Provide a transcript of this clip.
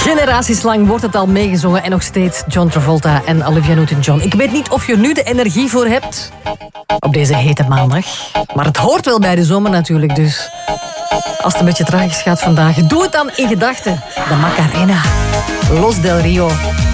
Generaties lang wordt het al meegezongen en nog steeds John Travolta en Olivia Newton-John. Ik weet niet of je er nu de energie voor hebt op deze hete maandag. Maar het hoort wel bij de zomer natuurlijk, dus als het een beetje tragisch gaat vandaag, doe het dan in gedachten. De Macarena, Los del Rio.